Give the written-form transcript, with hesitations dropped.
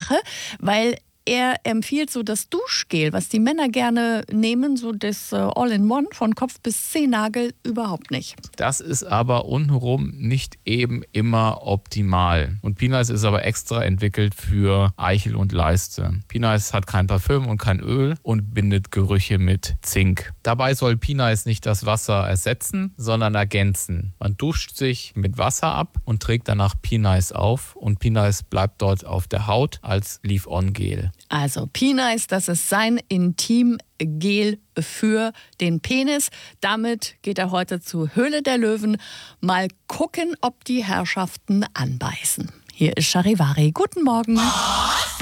Sache, weil er empfiehlt so das Duschgel, was die Männer gerne nehmen, so das All-in-One von Kopf bis Zehennagel, überhaupt nicht. Das ist aber untenrum nicht eben immer optimal. Und Pee-Nice ist aber extra entwickelt für Eichel und Leiste. Pee-Nice hat kein Parfüm und kein Öl und bindet Gerüche mit Zink. Dabei soll Pee-Nice nicht das Wasser ersetzen, sondern ergänzen. Man duscht sich mit Wasser ab und trägt danach Pee-Nice auf und Pee-Nice bleibt dort auf der Haut als Leave-On-Gel. Also Pee-Nice, das ist sein Intimgel für den Penis. Damit geht er heute zur Höhle der Löwen. Mal gucken, ob die Herrschaften anbeißen. Hier ist Charivari. Guten Morgen.